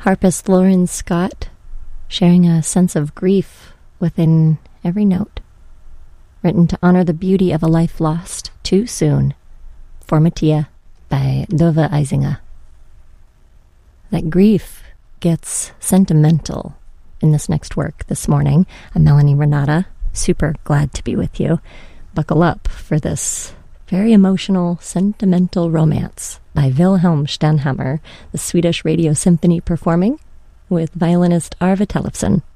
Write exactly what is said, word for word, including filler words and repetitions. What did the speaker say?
Harpist Lauren Scott, sharing a sense of grief within every note. Written to honor the beauty of a life lost too soon. For Mattia by Dove Eisinger. That grief gets sentimental in this next work this morning. I'm Melanie Renata, super glad to be with you. Buckle up for this very emotional, sentimental romance by Wilhelm Stenhammar, the Swedish Radio Symphony performing with violinist Arve Tellefsen.